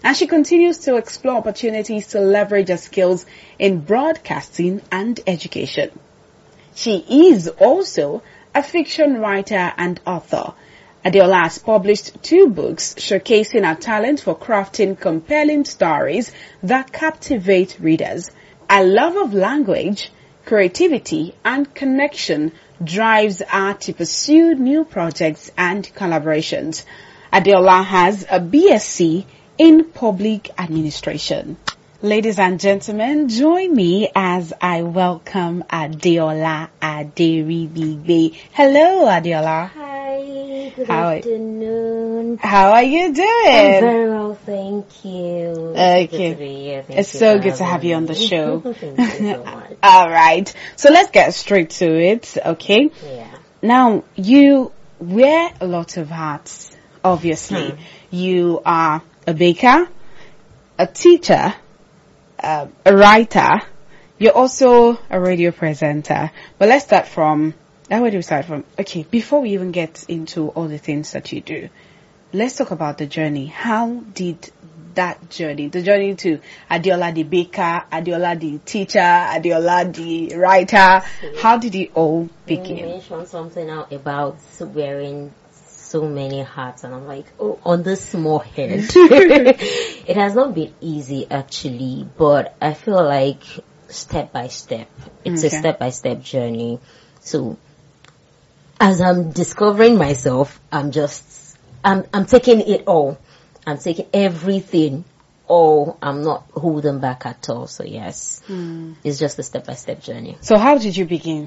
and she continues to explore opportunities to leverage her skills in broadcasting and education. She is also a fiction writer and author. Adeola has published 2 books showcasing her talent for crafting compelling stories that captivate readers. A love of language, creativity, and connection drives her to pursue new projects and collaborations. Adeola has a BSc in Public Administration. Ladies and gentlemen, join me as I welcome Adeola Aderibigbe. Hello, Adeola. Hi, good afternoon. How are you doing? I'm very well, thank you. Okay. It's good to be here. It's so good to have you on the show. Thank you so much. All right. So let's get straight to it, okay? Yeah. Now, you wear a lot of hats, obviously. You are a baker, a teacher, a writer. You're also a radio presenter. But let's start from, where do we start from? Okay, before we even get into all the things that you do, let's talk about the journey. How did that journey, the journey to Adeola the baker, Adeola the teacher, Adeola the writer, how did it all begin? You mentioned something now about wearing so many hats, and I'm like, oh, on this small head. It has not been easy actually, but I feel like step by step. It's a step-by-step journey. So as I'm discovering myself, I'm taking it all. I'm taking everything all. I'm not holding back at all. So yes, it's just a step-by-step journey. So how did you begin?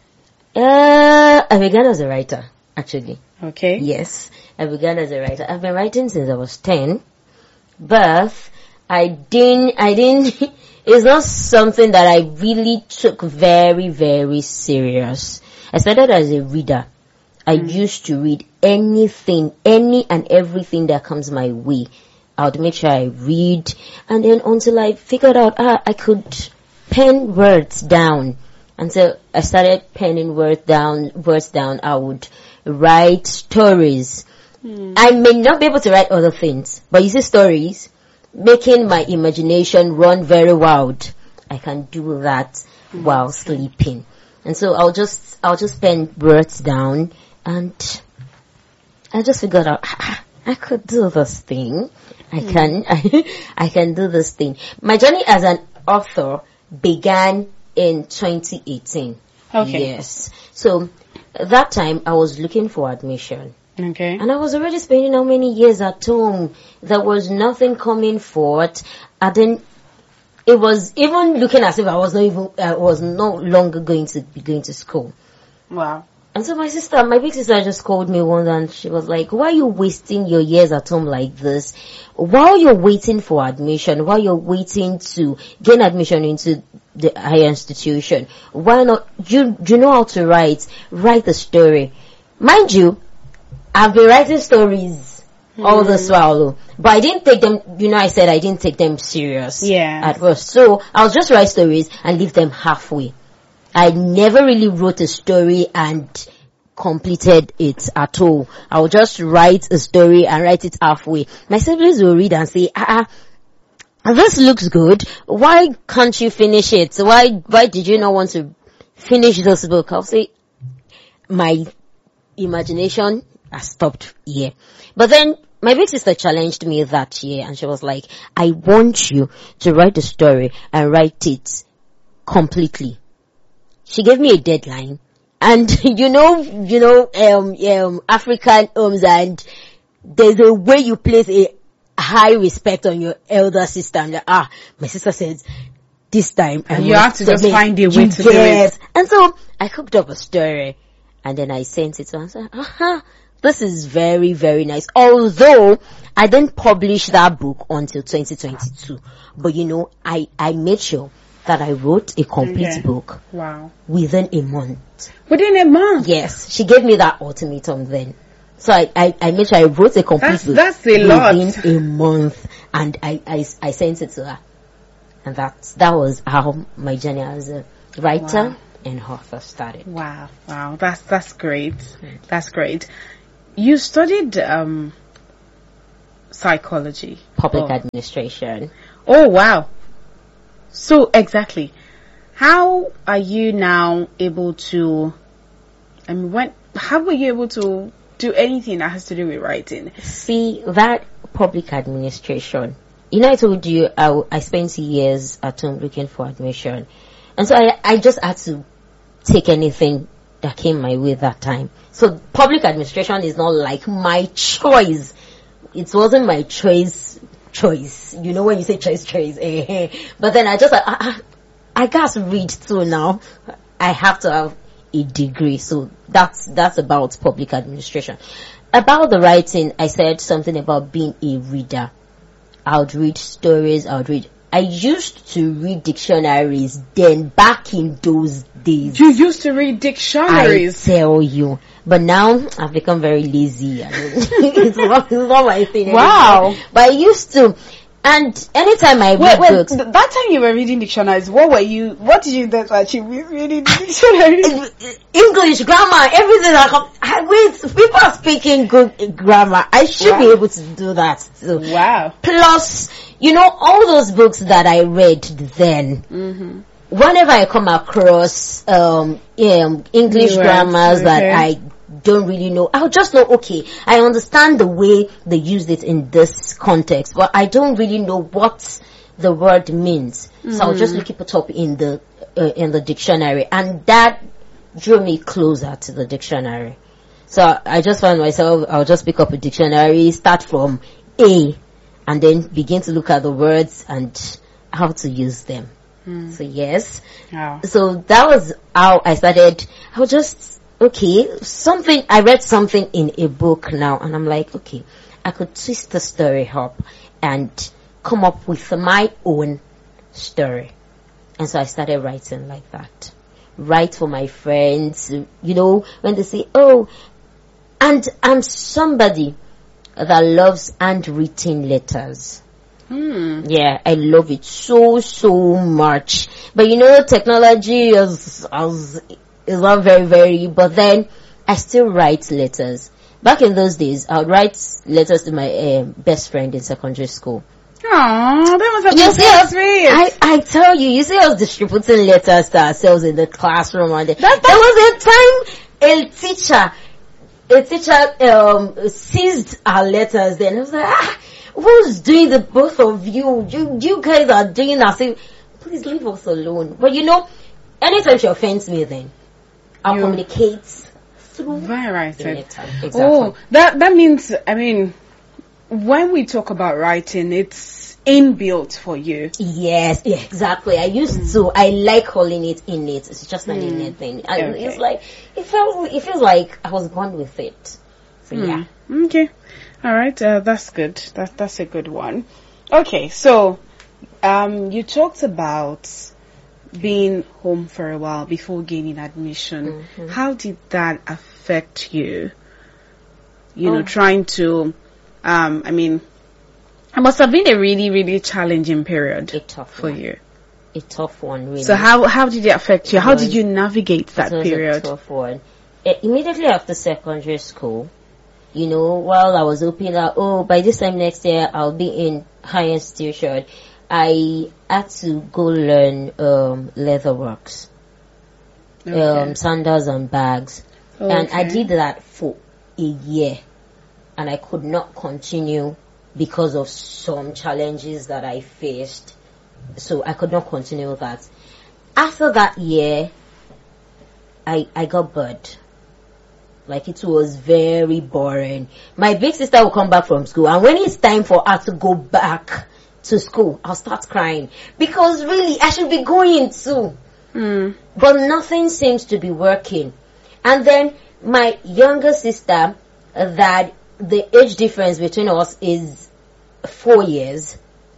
I began as a writer, actually. Okay. Yes, I began as a writer. I've been writing since I was 10, but I didn't, it's not something that I really took very, very serious. I started as a reader. I used to read anything, any and everything that comes my way. I would make sure I read, and then until I figured out, I could pen words down. And so I started penning words down. I would write stories. I may not be able to write other things, but you see stories, making my imagination run very wild. I can do that while sleeping. And so I'll just pen words down, and I just figured out, I could do this thing. I can do this thing. My journey as an author began in 2018. Okay. Yes. So at that time I was looking for admission. Okay. And I was already spending how many years at home. There was nothing coming forth. It was even looking as if I was no longer going to be going to school. Wow. And so my big sister just called me one day, and she was like, why are you wasting your years at home like this? While you're waiting for admission, while you're waiting to gain admission into the higher institution, why not, you know how to write the story. Mind you, I've been writing stories all this while, but I didn't take them, I said I didn't take them serious at first. So I was just write stories and leave them halfway. I never really wrote a story and completed it at all. I would just write a story and write it halfway. My siblings will read and say, this looks good. Why can't you finish it? Why did you not want to finish this book? I'll say, my imagination has stopped here. But then my big sister challenged me that year, and she was like, I want you to write the story and write it completely. She gave me a deadline, and African homes, and there's a way you place a high respect on your elder sister. And my sister says, this time you have to just find a way to do it. And so I cooked up a story, and then I sent it to her and said, this is very, very nice. Although I didn't publish that book until 2022, but I made sure that I wrote a complete book. Wow. Within a month. Within a month? Yes. She gave me that ultimatum then. So I made sure I wrote a complete book. That's a lot. Within a month. And I sent it to her. And that was how my journey as a writer and author started. Wow. That's great. That's great. You studied psychology. Public administration. Oh, wow. So exactly. How are you now able to, how were you able to do anything that has to do with writing? See, that public administration, I told you I spent years at home looking for admission. And so I just had to take anything that came my way that time. So public administration is not like my choice. It wasn't my choice. When you say choice. But then I just, I got to read too now. I have to have a degree. So that's about public administration. About the writing, I said something about being a reader. I would read stories. I used to read dictionaries then, back in those days. You used to read dictionaries? I tell you. But now, I've become very lazy. It's not my thing Wow. anymore. But I used to. And anytime I read books. That time you were reading dictionaries, what did you do to achieve reading dictionaries? English, grammar, everything. People are speaking good grammar. I should be able to do that too. Wow. Plus, all those books that I read then, whenever I come across English grammars that I don't really know, I'll just know, okay, I understand the way they used it in this context, but I don't really know what the word means. So I'll just look it up in the dictionary, and that drew me closer to the dictionary. So I just found myself, I'll just pick up a dictionary, start from A, and then begin to look at the words and how to use them. So yes. Wow. So that was how I started. I was just, I read something in a book now, and I'm like, okay, I could twist the story up and come up with my own story. And so I started writing like that. Write for my friends, when they say, oh, and I'm somebody that loves handwritten letters. Yeah, I love it so much. But technology is not very, very, but then I still write letters. Back in those days, I would write letters to my best friend in secondary school. Aww, that was a sweet. I tell you, you see us distributing letters to ourselves in the classroom, and there was a time a teacher seized our letters. Then I was like, who's doing the both of you? You guys are doing that. Please leave us alone. But anytime she offends me, then I'll communicate through very right. the letter. Exactly. Oh, that means, when we talk about writing, it's inbuilt for you. Yes, yeah, exactly. I used to. I like calling it innate. It's just an innate thing. Okay. It's like it feels like I was born with it. So yeah. Okay. All right. That's good. That's a good one. Okay. So, you talked about being home for a while before gaining admission. How did that affect you? Trying to, it must have been a really, really challenging period for you. A tough one, really. So how did it affect you? How did you navigate that period? It was a tough one. Immediately after secondary school, while I was hoping that, by this time next year I'll be in higher institution, I had to go learn leather works, sandals and bags. Okay. And I did that for a year, and I could not continue because of some challenges that I faced. So I could not continue that. After that year, I got bored. Like, it was very boring. My big sister will come back from school, and when it's time for her to go back to school, I'll start crying. Because really, I should be going too. But nothing seems to be working. And then my younger sister, that the age difference between us is 4 years.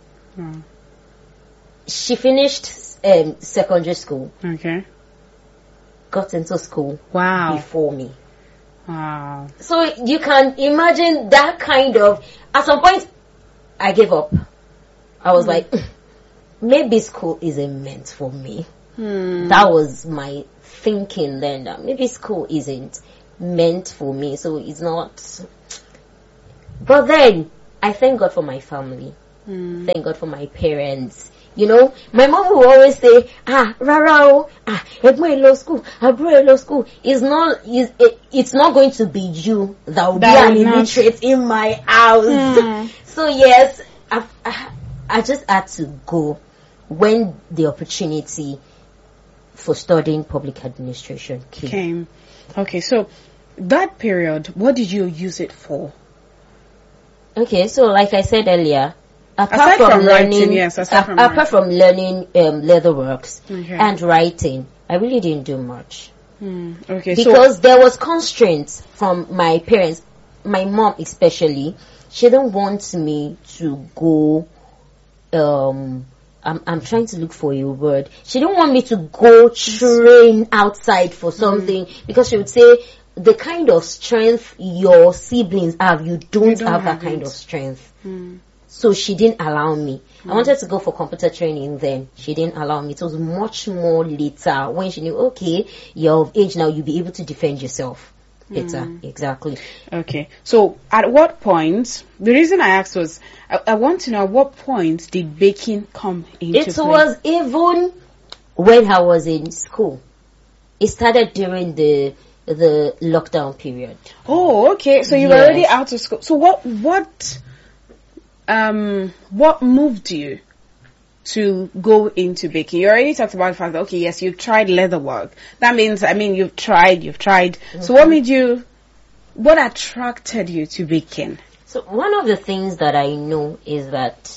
She finished secondary school. Okay. Got into school. Wow. Before me. Wow. So you can imagine that kind of, at some point, I gave up. I was like, maybe school isn't meant for me. That was my thinking then, that maybe school isn't meant for me, so it's not. But then I thank God for my family. Thank God for my parents. You know, my mom will always say, Rara, Egbo in law school, Abro in law school. It's not going to be you that will be an illiterate in my house. So yes, I just had to go when the opportunity for studying public administration came. Okay, so that period, what did you use it for? Okay, so like I said earlier, Aside from learning Leatherworks and writing, I really didn't do much. Okay, because there was constraints from my parents, my mom especially. She didn't want me to go. I'm trying to look for a word. She didn't want me to go train outside for something because she would say the kind of strength your siblings have, you don't have that kind of strength. So she didn't allow me. I wanted to go for computer training then. She didn't allow me. It was much more later when she knew, okay, you're of age now, you'll be able to defend yourself. Exactly. Okay. So at what point, the reason I asked was, I want to know at what point did baking come into play? It was even when I was in school. It started during the lockdown period. Oh, okay. So you were already out of school. So what moved you to go into baking? You already talked about the fact that, okay, yes, you've tried leatherwork. That means, you've tried. So what attracted you to baking? So one of the things that I know is that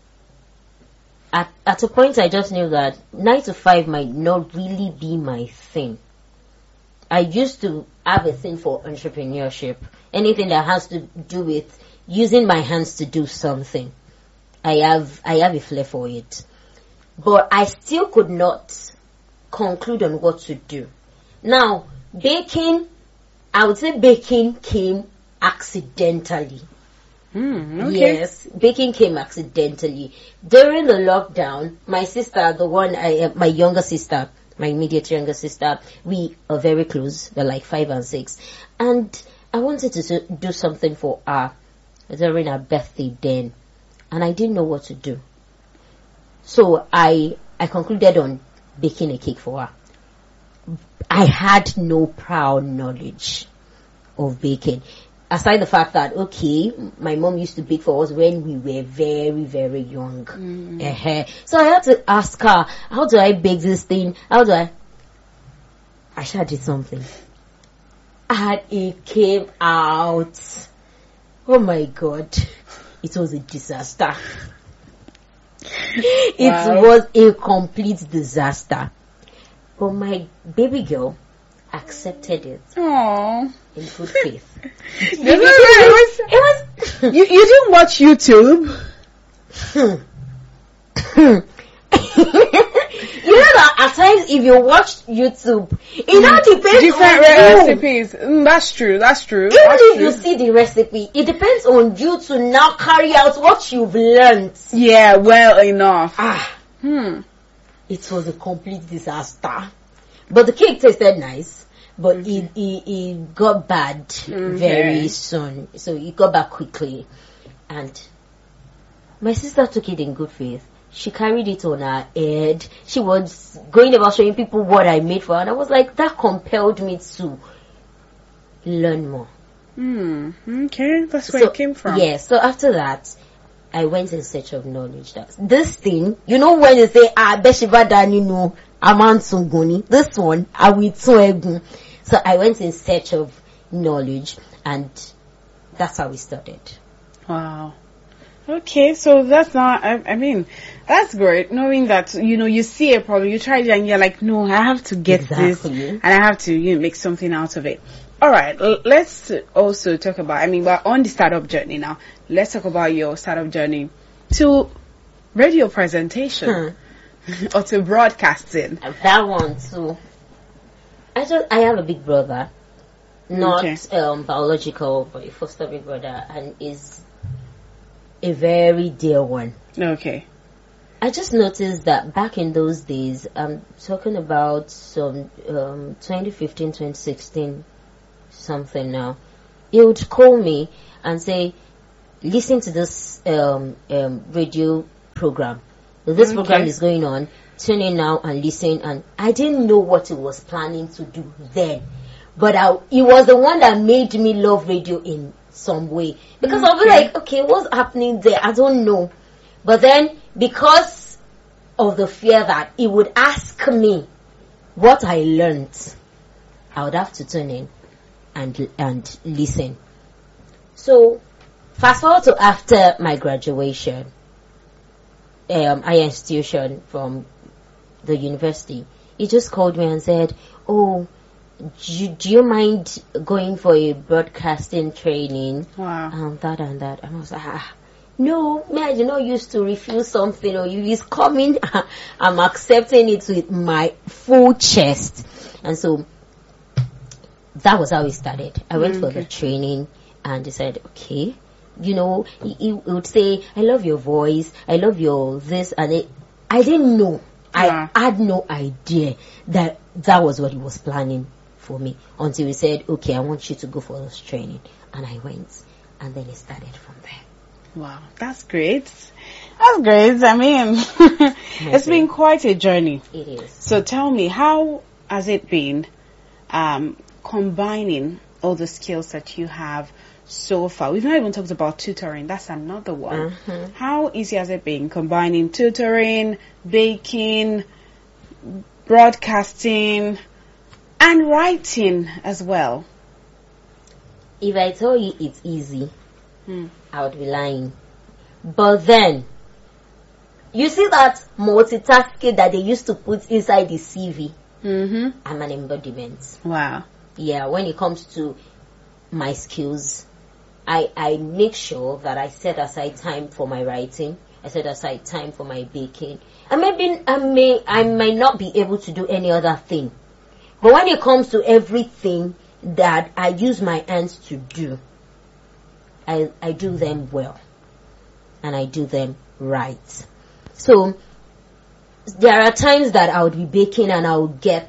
at a point I just knew that 9 to 5 might not really be my thing. I used to have a thing for entrepreneurship. Anything that has to do with using my hands to do something. I have a flair for it. But I still could not conclude on what to do. Now, baking, I would say baking came accidentally. Okay. Yes, baking came accidentally. During the lockdown, my sister, my younger sister, my immediate younger sister, we are very close. We're like 5 and 6. And I wanted to do something for her during her birthday then. And I didn't know what to do. So I concluded on baking a cake for her. I had no prior knowledge of baking. Aside the fact that, okay, my mom used to bake for us when we were very, very young. So I had to ask her, how do I bake this thing? I should did something. And it came out. Oh my God. It was a disaster. It was a complete disaster. But my baby girl accepted it. Aww. In good faith. You didn't watch YouTube? You know that at times if you watch YouTube, it now depends different on recipes. That's true. Even if you see the recipe, it depends on you to now carry out what you've learned. Yeah, well enough. It was a complete disaster. But the cake tasted nice. But it got bad very soon. So it got back quickly. And my sister took it in good faith. She carried it on her head. She was going about showing people what I made for her. And I was like, that compelled me to learn more. Okay, that's where it came from. Yeah, so after that, I went in search of knowledge. This thing, you know when you say, Beshiba Dani no, Aman Sunguni, this one, I will Egun. So I went in search of knowledge and that's how we started. Wow. Okay, so that's not, that's great. Knowing that, you see a problem, you try it and you're like, no, I have to get this and I have to make something out of it. Alright, let's also talk about, we're on the startup journey now. Let's talk about your startup journey to radio presentation or to broadcasting. That one too. I have a big brother, not biological, but a foster big brother, and is a very dear one. Okay. I just noticed that back in those days, I'm talking about some 2015, 2016, something now. He would call me and say, listen to this radio program. This program is going on. Tune in now and listen. And I didn't know what he was planning to do then, but it was the one that made me love radio in some way, because I'll be like, okay, what's happening there? I don't know. But then, because of the fear that he would ask me what I learned, I would have to tune in and listen. So fast forward to after my graduation, higher institution from the university, he just called me and said, oh, do you mind going for a broadcasting training? Wow. That and that. And I was like, no, man, you're not used to refuse something, or you is coming. I'm accepting it with my full chest. And so that was how it started. I went for the training, and he said, okay, you know, he would say, I love your voice, I love your this and it. I didn't know. I had no idea that was what he was planning for me, until he said, okay, I want you to go for this training. And I went, and then it started from there. Wow, that's great. That's great. I mean, it's been quite a journey. It is. So tell me, how has it been combining all the skills that you have so far? We've not even talked about tutoring. That's another one. How easy has it been combining tutoring, baking, broadcasting, and writing as well? If I tell you it's easy, I would be lying. But then, you see that multitasking that they used to put inside the CV? I'm an embodiment. Wow. Yeah, when it comes to my skills, I make sure that I set aside time for my writing. I set aside time for my baking. And maybe I might not be able to do any other thing. But when it comes to everything that I use my hands to do, I do them well. And I do them right. So, there are times that I would be baking and I'll get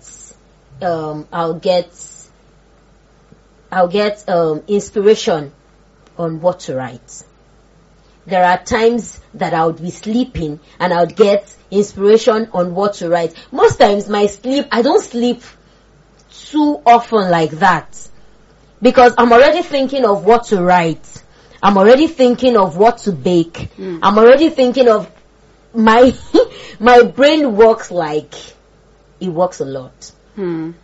inspiration on what to write. There are times that I would be sleeping and I would get inspiration on what to write. Most times I don't sleep too often like that, because I'm already thinking of what to write. I'm already thinking of what to bake. I'm already thinking of my brain works like it works a lot. And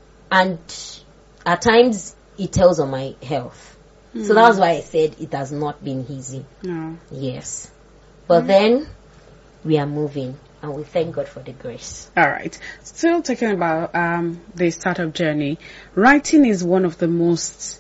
at times it tells on my health. So that's why I said it has not been easy. No. Yes. But then we are moving, and we thank God for the grace. All right. Still talking about the startup journey. Writing is one of the most,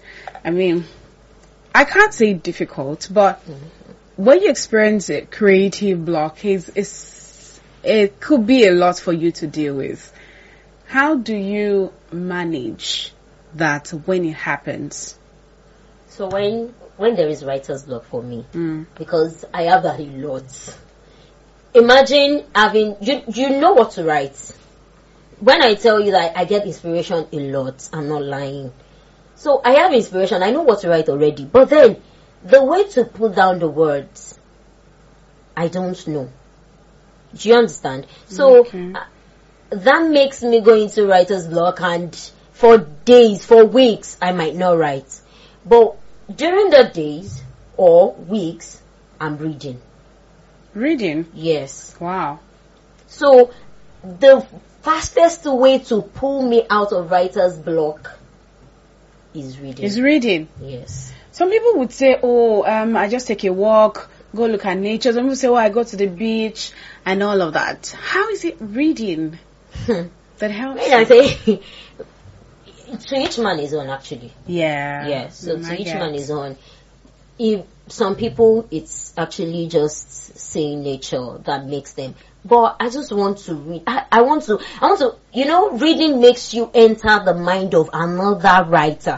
I can't say difficult, but when you experience a creative block, it could be a lot for you to deal with. How do you manage that when it happens? So when there is writer's block for me, because I have that a lot. Imagine having, you know what to write. When I tell you that I get inspiration a lot, I'm not lying. So I have inspiration, I know what to write already, but then the way to put down the words, I don't know. Do you understand? So that makes me go into writer's block, and for days, for weeks, I might not write. But during the days or weeks, I'm reading. Reading? Yes. Wow. So the fastest way to pull me out of writer's block is reading. Is reading? Yes. Some people would say, I just take a walk, go look at nature. Some people say, I go to the beach and all of that. How is it reading that helps? I say, to each man his own, actually. Yeah. Yeah, so to each man his own. If some people, it's actually just seeing nature that makes them. But I just want to read. I want to, reading makes you enter the mind of another writer.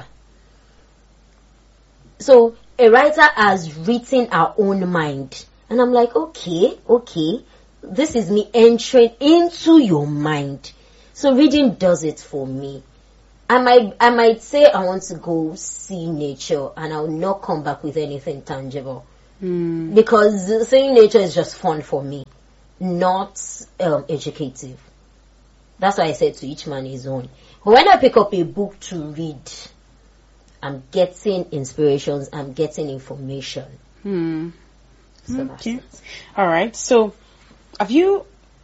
So a writer has written her own mind. And I'm like, okay, this is me entering into your mind. So reading does it for me. I might say I want to go see nature, and I will not come back with anything tangible. Because saying nature is just fun for me, not educative. That's why I said to each man his own. But when I pick up a book to read, I'm getting inspirations, I'm getting information. So that's it. All right. So, have you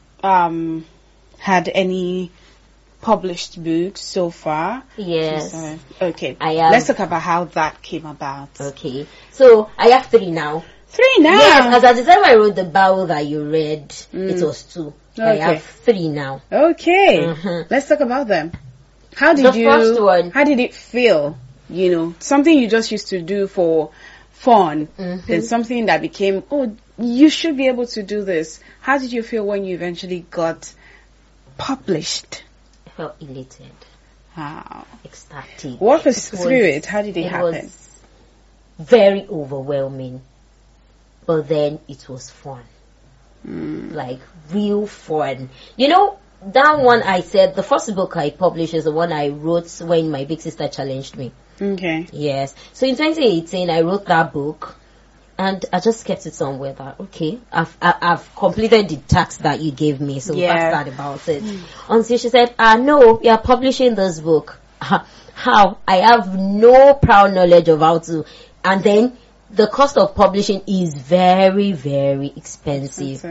had any published books so far? Yes. Okay. I have. Let's talk about how that came about. Okay. So, I have 3 now. 3 now? Yes, because at the time I wrote the Bible that you read, it was 2. I Okay. have 3 now. Okay. Let's talk about them. How did The first one. How did it feel? You know, something you just used to do for fun, then something that became, oh, you should be able to do this. How did you feel when you eventually got published? I felt elated, Wow. ecstatic. Walk us through it. How did it happen? It was very overwhelming, but then it was fun. Like real fun. You know, that one I said, the first book I published is the one I wrote when my big sister challenged me. Okay. Yes. So in 2018, I wrote that book, and I just kept it somewhere that, okay, I've completed the task that you gave me, so that's that about it. Until she said, no, we are publishing this book. How? I have no proud knowledge of how to. And then the cost of publishing is very, very expensive.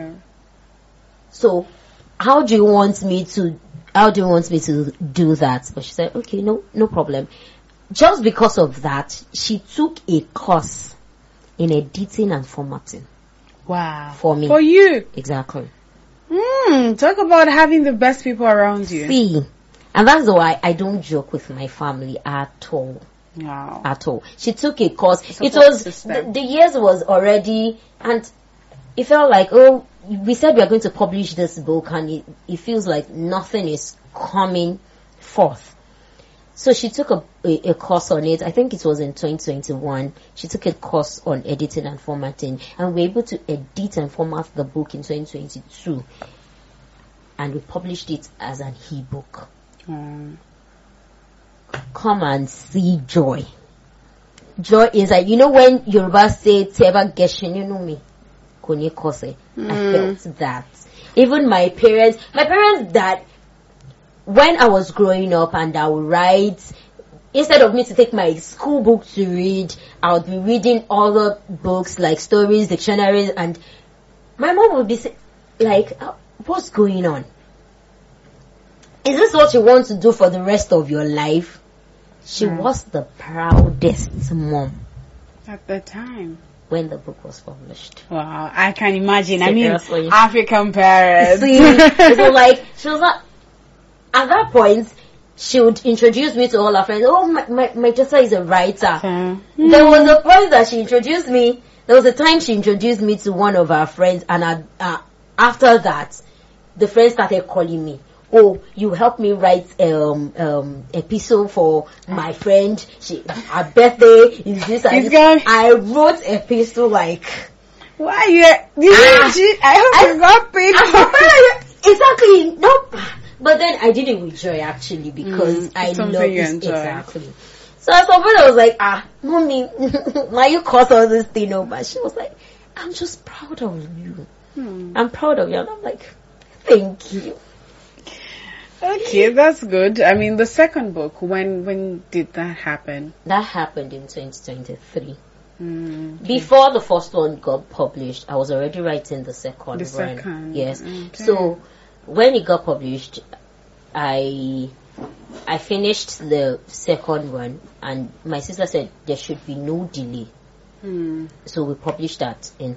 So how do you want me to do that? But she said, okay, no problem. Just because of that, she took a course in editing and formatting. Wow. For me. For you. Exactly. Talk about having the best people around you. See, and that's why I don't joke with my family at all. Wow. At all. She took a course. Support It was, system. the years was already, and it felt like, oh, we said we are going to publish this book, and it feels like nothing is coming forth. So she took a course on it. I think it was in 2021. She took a course on editing and formatting, and we were able to edit and format the book in 2022. And we published it as an e-book. Come and see joy. Joy is like, you know when Yoruba say, Teba Geshin, you know me. Konye Kose. I felt that. Even my parents that when I was growing up and I would write, instead of me to take my school book to read, I would be reading other books like stories, dictionaries, and my mom would be like, what's going on? Is this what you want to do for the rest of your life? She was the proudest mom. At the time. When the book was published. Wow, I can imagine. Seriously. African parents. See, so like, she was like, at that point, she would introduce me to all her friends. Oh, my sister is a writer. There was a point that she introduced me. There was a time she introduced me to one of her friends, and after that, the friends started calling me. Oh, you helped me write epistle for my friend. Her birthday is this. I wrote epistle like. Why you? I hope you got paid. Exactly. Nope. But then I did it with joy actually because I love it. Exactly. So at some point I was like, mommy, why you cause all this thing over? She was like, I'm just proud of you. I'm proud of you. And I'm like, thank you. Okay, that's good. I mean, the second book, when did that happen? That happened in 2023. Before the first one got published, I was already writing the second. The second. Yes. Okay. So when it got published, I finished the second one, and my sister said there should be no delay. So we published that in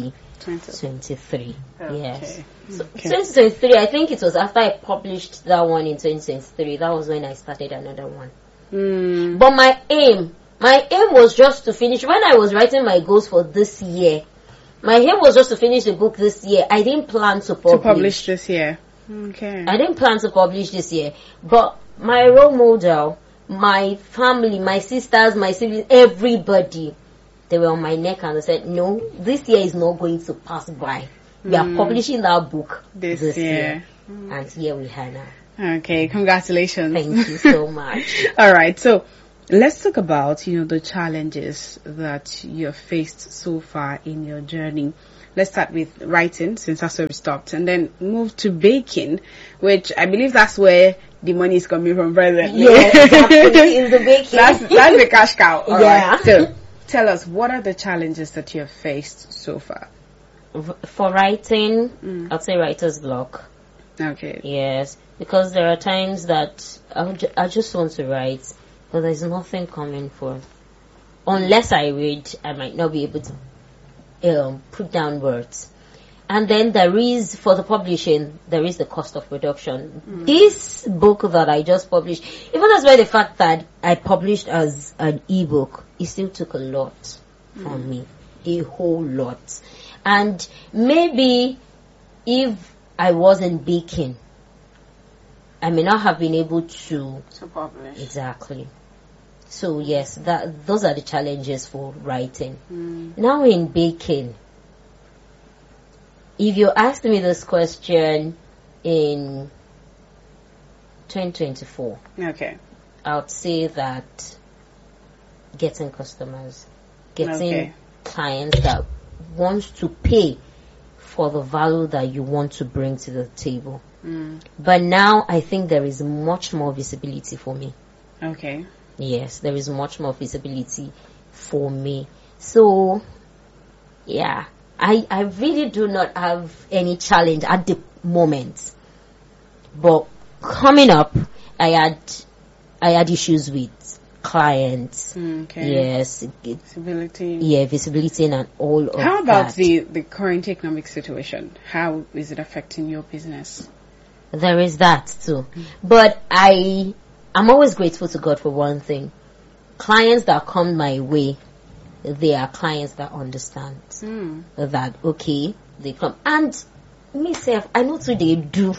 2023. Okay. Yes. So 2023, I think it was after I published that one in 2023. That was when I started another one. But my aim was just to finish. When I was writing my goals for this year, my aim was just to finish the book this year. I didn't plan to publish this year. Okay. I didn't plan to publish this year. But my role model, my family, my sisters, my siblings, everybody, they were on my neck and they said, no, this year is not going to pass by. We are publishing that book this year. And here we are now. Okay, congratulations. Thank you so much. All right, so Let's talk about, the challenges that you've faced so far in your journey. Let's start with writing, since that's where we stopped, and then move to baking, which I believe that's where the money is coming from presently. Yeah, exactly. In the baking. That's the cash cow. All Yeah. right. So tell us, what are the challenges that you have faced so far? For writing, I'd say writer's block. Okay. Yes, because there are times that I just want to write, but there's nothing coming forth. Unless I read, I might not be able to put down words. And then for the publishing, there is the cost of production. This book that I just published, even as well the fact that I published as an ebook, it still took a lot from me. A whole lot. And maybe if I wasn't baking, I may not have been able to publish. Exactly. So yes, those are the challenges for writing. Now in baking, if you asked me this question in 2024, Okay. I would say that getting customers, getting clients that want to pay for the value that you want to bring to the table. But now I think there is much more visibility for me. Okay. Yes, there is much more visibility for me. So, yeah, I really do not have any challenge at the moment. But coming up, I had issues with clients. Okay. Yes. Visibility. Yeah, visibility and all of that. How about the current economic situation? How is it affecting your business? There is that too. But I'm always grateful to God for one thing. Clients that come my way, they are clients that understand that, okay, they come. And myself, I know too they do.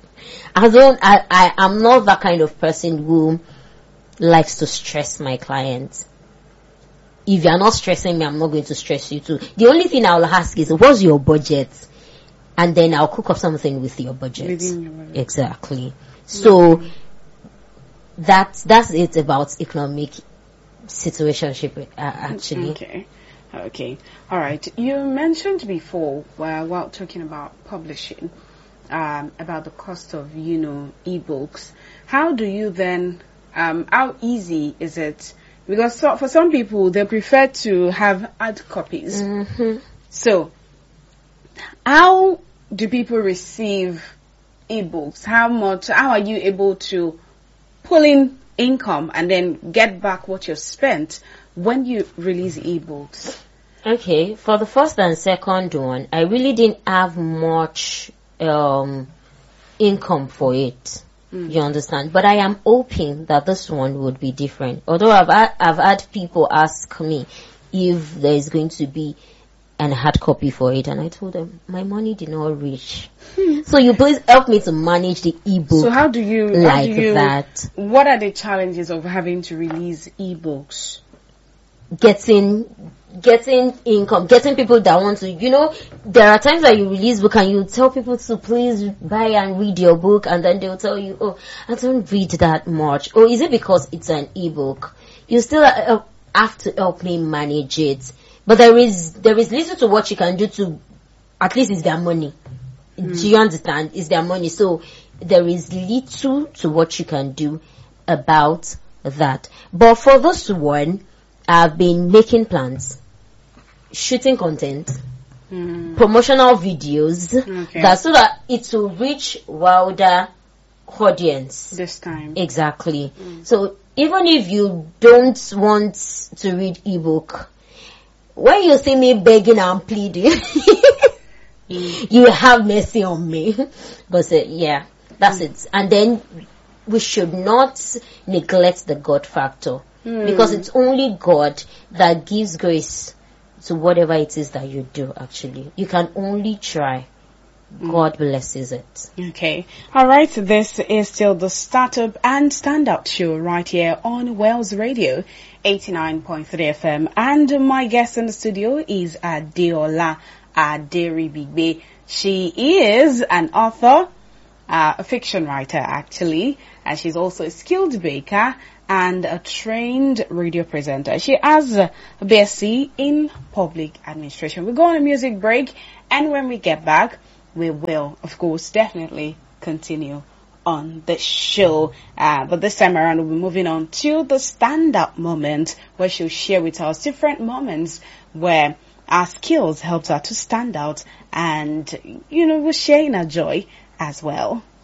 I'm not that kind of person who likes to stress my clients. If you're not stressing me, I'm not going to stress you too. The only thing I'll ask is, what's your budget? And then I'll cook up something with your budget. Within your budget. Exactly. So that's it about economic situationship, actually. Okay. All right. You mentioned before, while talking about publishing, about the cost of, ebooks. How do you then, how easy is it? Because for some people, they prefer to have hard copies. So, how do people receive ebooks? How are you able to pull in income and then get back what you've spent when you release ebooks? Okay, for the first and second one, I really didn't have much income for it. You understand? But I am hoping that this one would be different. Although I've had people ask me if there is going to be an hard copy for it, and I told them my money did not reach. So you please help me to manage the ebook. So how do you that? What are the challenges of having to release ebooks? Getting income, getting people that want to, there are times that you release book and you tell people to please buy and read your book, and then they'll tell you, oh, I don't read that much. Or is it because it's an ebook? You still have to help me manage it. But there is little to what you can do to, at least it's their money. Do you understand? It's their money. So there is little to what you can do about that. But for this one, I've been making plans, shooting content, promotional videos, so that it will reach wider audience. This time. Exactly. So even if you don't want to read ebook, when you see me begging and pleading, you have mercy on me. But yeah, that's it. And then we should not neglect the God factor. Because it's only God that gives grace to whatever it is that you do, actually. You can only try. God blesses it. Okay. All right. This is still the Startup and Standout show right here on Wells Radio 89.3 FM. And my guest in the studio is Adeola Aderibigbe. She is an author, a fiction writer actually, and she's also a skilled baker and a trained radio presenter. She has a BSc in public administration. We go on a music break, and when we get back, we will, of course, definitely continue on the show. But this time around, we'll be moving on to the stand-up moment, where she'll share with us different moments where our skills helped her to stand out, and, we're sharing our joy as well.